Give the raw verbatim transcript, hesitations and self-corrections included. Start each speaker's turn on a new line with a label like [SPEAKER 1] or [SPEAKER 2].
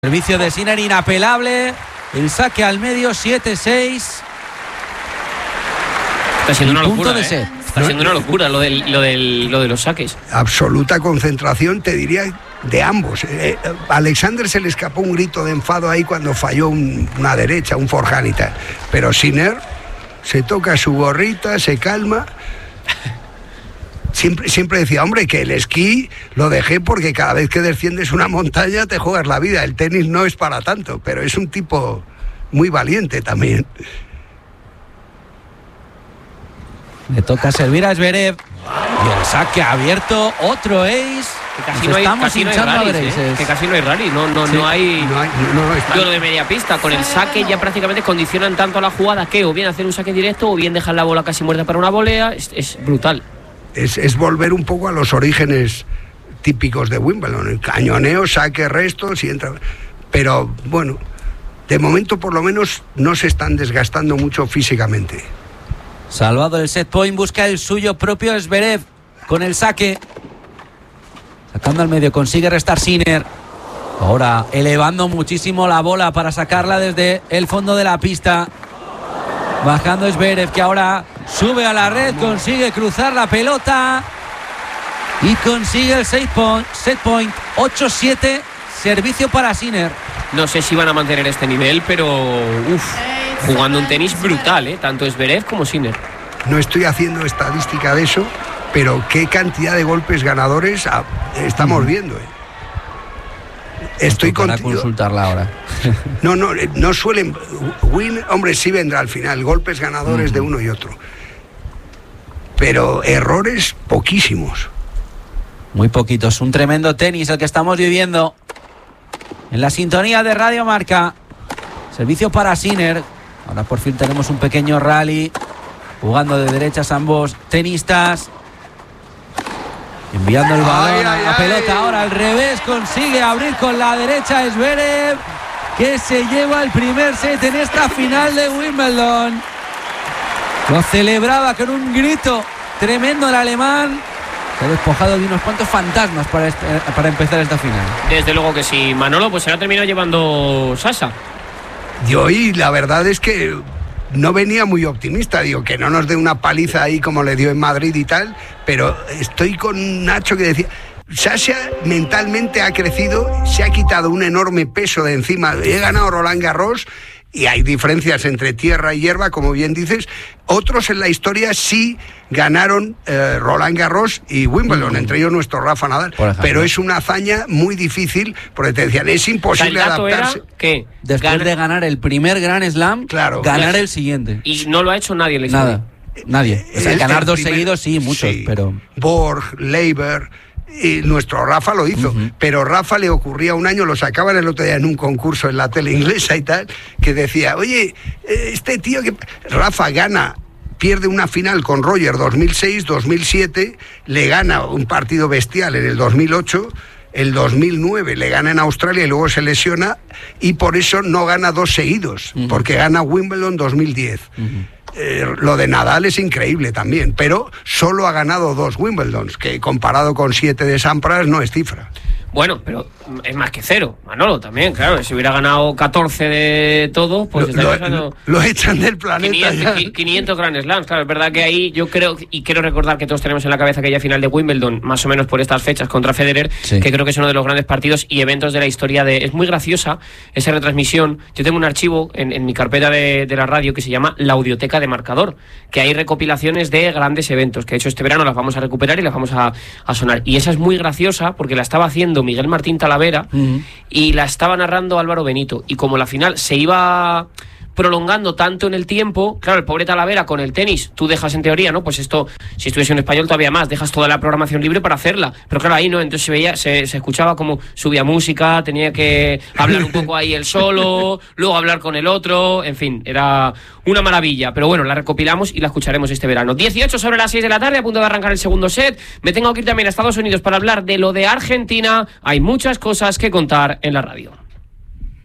[SPEAKER 1] Servicio de Sinner inapelable. El saque al medio, siete seis.
[SPEAKER 2] Está siendo una locura,
[SPEAKER 1] de
[SPEAKER 2] ¿eh?
[SPEAKER 1] set.
[SPEAKER 2] Está siendo una locura lo, del, lo, del, lo de los saques.
[SPEAKER 3] Absoluta concentración, te diría, de ambos. Eh, Alexander se le escapó un grito de enfado ahí cuando falló un, una derecha, un forehand y tal. Pero Sinner se toca su gorrita, se calma. Siempre, siempre decía, hombre, que el esquí lo dejé porque cada vez que desciendes una montaña te juegas la vida. El tenis no es para tanto, pero es un tipo muy valiente también.
[SPEAKER 1] Le toca servir a Zverev. Y el saque abierto, otro ace.
[SPEAKER 2] Que casi no hay, casi no hay rallies, ¿eh? Que casi no hay rally, no, no, sí. no hay
[SPEAKER 3] no hay no, no, está...
[SPEAKER 2] yo lo de media pista, con el saque ya prácticamente condicionan tanto a la jugada que o bien hacer un saque directo o bien dejar la bola casi muerta para una volea, es, es brutal.
[SPEAKER 3] Es, es volver un poco a los orígenes típicos de Wimbledon, el cañoneo, saque, restos y entra. Pero bueno, de momento por lo menos no se están desgastando mucho físicamente.
[SPEAKER 1] Salvado el set point, busca el suyo propio Zverev con el saque. Sacando al medio, consigue restar Sinner. Ahora elevando muchísimo la bola para sacarla desde el fondo de la pista. Bajando Zverev, que ahora sube a la red, consigue cruzar la pelota y consigue el set point, set point ocho siete, servicio para Sinner.
[SPEAKER 2] No sé si van a mantener este nivel, pero uff, jugando un tenis brutal, ¿eh? Tanto Zverev como Sinner.
[SPEAKER 3] No estoy haciendo estadística de eso, pero qué cantidad de golpes ganadores estamos viendo, ¿eh? Estoy
[SPEAKER 1] para
[SPEAKER 3] contigo.
[SPEAKER 1] Consultarla ahora.
[SPEAKER 3] No, no, no suelen. Win, hombre, sí vendrá al final. Golpes ganadores uh-huh. de uno y otro. Pero errores poquísimos.
[SPEAKER 1] Muy poquitos. Un tremendo tenis el que estamos viviendo. En la sintonía de Radio Marca. Servicio para Sinner. Ahora por fin tenemos un pequeño rally. Jugando de derechas ambos tenistas. Enviando el balón ay, ay, a la pelota, ahora al revés, consigue abrir con la derecha Zverev, que se lleva el primer set en esta final de Wimbledon. Lo celebraba con un grito tremendo el alemán. Se ha despojado de unos cuantos fantasmas para, para empezar esta final.
[SPEAKER 2] Desde luego que sí, Manolo, pues se la ha terminado llevando Sasa.
[SPEAKER 3] Yo y la verdad es que no venía muy optimista, digo, que no nos dé una paliza ahí como le dio en Madrid y tal, pero estoy con Nacho que decía, Sasha mentalmente ha crecido, se ha quitado un enorme peso de encima, he ganado Roland Garros y hay diferencias entre tierra y hierba, como bien dices. Otros en la historia sí ganaron eh, Roland Garros y Wimbledon, mm. entre ellos nuestro Rafa Nadal, pero es una hazaña muy difícil, porque te decían, es imposible o sea, el
[SPEAKER 2] adaptarse. Era que
[SPEAKER 1] después
[SPEAKER 2] gana...
[SPEAKER 1] de ganar el primer Grand Slam,
[SPEAKER 3] claro,
[SPEAKER 1] ganar
[SPEAKER 2] claro.
[SPEAKER 1] el siguiente.
[SPEAKER 2] Y no lo ha hecho nadie en la historia.
[SPEAKER 1] Nada, nadie. O sea,
[SPEAKER 3] el,
[SPEAKER 1] ganar
[SPEAKER 3] el
[SPEAKER 1] dos
[SPEAKER 3] primer...
[SPEAKER 1] seguidos, sí, muchos,
[SPEAKER 3] sí.
[SPEAKER 1] pero...
[SPEAKER 3] Borg, Leiber... Y nuestro Rafa lo hizo, uh-huh. pero Rafa le ocurría un año, lo sacaban el otro día en un concurso en la tele inglesa y tal, que decía, oye, este tío que... Rafa gana, pierde una final con Roger dos mil seis, dos mil siete, le gana un partido bestial en el dos mil ocho, el dos mil nueve le gana en Australia y luego se lesiona y por eso no gana dos seguidos, uh-huh. porque gana Wimbledon dos mil diez. Uh-huh. Eh, lo de Nadal es increíble también, pero solo ha ganado dos Wimbledons, que comparado con siete de Sampras no es cifra.
[SPEAKER 2] Bueno, pero es más que cero, Manolo, también, claro. Si hubiera ganado catorce de todo, pues
[SPEAKER 3] lo, lo, lo echan del planeta.
[SPEAKER 2] quinientos, quinientos Grand Slams, claro. Es verdad que ahí yo creo, y quiero recordar que todos tenemos en la cabeza aquella final de Wimbledon, más o menos por estas fechas contra Federer, sí. que creo que es uno de los grandes partidos y eventos de la historia de... Es muy graciosa esa retransmisión. Yo tengo un archivo en, en mi carpeta de, de la radio que se llama La Audioteca de Marcador, que hay recopilaciones de grandes eventos, que de hecho este verano las vamos a recuperar y las vamos a, a sonar. Y esa es muy graciosa porque la estaba haciendo Miguel Martín Talavera uh-huh. y la estaba narrando Álvaro Benito, y como la final se iba prolongando tanto en el tiempo, claro, el pobre Talavera con el tenis, tú dejas en teoría, ¿no? Pues esto, si estuviese en español todavía más, dejas toda la programación libre para hacerla, pero claro, ahí no, entonces se veía, se, se escuchaba como subía música, tenía que hablar un poco ahí él solo, luego hablar con el otro, en fin, era una maravilla, pero bueno, la recopilamos y la escucharemos este verano. dieciocho sobre las seis de la tarde, a punto de arrancar el segundo set, me tengo que ir también a Estados Unidos para hablar de lo de Argentina, hay muchas cosas que contar en la radio.